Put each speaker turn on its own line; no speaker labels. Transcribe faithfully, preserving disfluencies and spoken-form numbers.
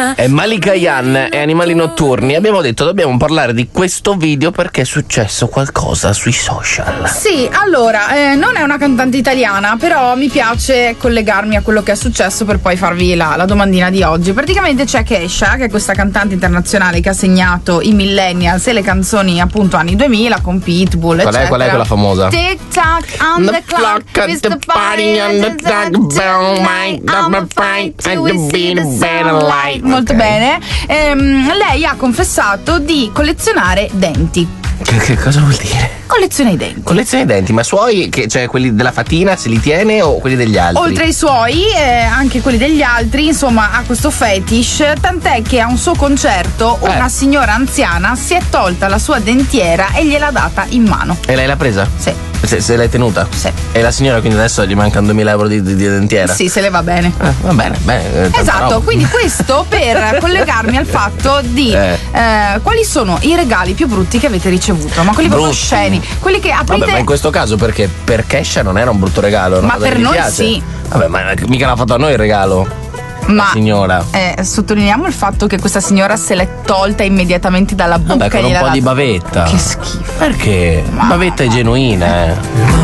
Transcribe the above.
È Malika Yan e Animali Notturni. Abbiamo detto dobbiamo parlare di questo video perché è successo qualcosa sui social.
Sì, allora, eh, non è una cantante italiana, però mi piace collegarmi a quello che è successo per poi farvi la, la domandina di oggi. Praticamente c'è Kesha, che è questa cantante internazionale che ha segnato i millennials e le canzoni appunto anni duemila con Pitbull,
Qual
eccetera.
è, qual è quella famosa?
Tic tac on the clock, it's the party on the clock, I'm afraid to see the sunlight. Molto
Ok.
bene. Ehm, lei ha confessato di collezionare denti.
Che, che cosa vuol dire?
Colleziona i denti.
Collezione i denti, ma suoi, che, cioè quelli della fatina se li tiene o quelli degli altri?
Oltre ai suoi, eh, anche quelli degli altri, insomma, ha questo fetish, tant'è che a un suo concerto
Eh.
una signora anziana si è tolta la sua dentiera e gliel'ha data in mano.
E lei l'ha presa?
Sì.
Se, se l'hai tenuta?
Sì.
E la signora quindi adesso gli mancano duemila euro di, di, di dentiera?
Sì, se le va bene.
Eh, va bene, bene. eh, tanta
Esatto,
roba.
quindi questo per collegarmi al fatto di
Eh.
eh, quali sono i regali più brutti che avete ricevuto, ma quelli proprio
Brutti.
sceni, quelli che aprite.
Vabbè, ma in questo caso perché per Kesha non era un brutto regalo, no?
Ma
Cosa
per
che gli
noi
piace.
sì.
Vabbè, ma mica l'ha fatto a noi il regalo.
Ma
signora.
eh, sottolineiamo il fatto che questa signora se l'è tolta immediatamente dalla bocca.
Vabbè, con
e
un
gliel'ha
po' di
data.
bavetta.
Che schifo.
Perché?
Ma-
Bavetta è genuina, eh.